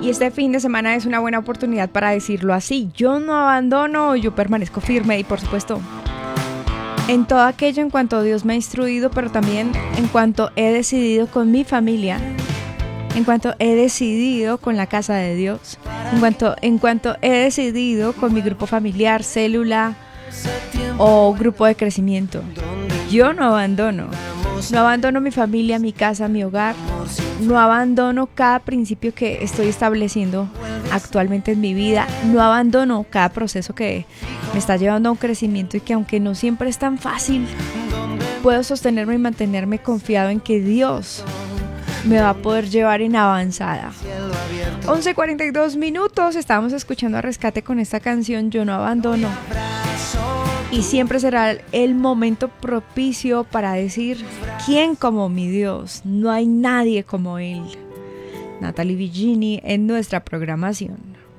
Y este fin de semana es una buena oportunidad para decirlo así. Yo no abandono, yo permanezco firme y por supuesto en todo aquello en cuanto Dios me ha instruido, pero también en cuanto he decidido con mi familia, en cuanto he decidido con la casa de Dios, en cuanto he decidido con mi grupo familiar, célula o grupo de crecimiento. Yo no abandono. No abandono mi familia, mi casa, mi hogar. No abandono cada principio que estoy estableciendo actualmente en mi vida. No abandono cada proceso que me está llevando a un crecimiento y que aunque no siempre es tan fácil, puedo sostenerme y mantenerme confiado en que Dios me va a poder llevar en avanzada. 11:42, estábamos escuchando a Rescate con esta canción Yo no abandono. Y siempre será el momento propicio para decir: ¿quién como mi Dios? No hay nadie como Él. Natalie Vigini en nuestra programación.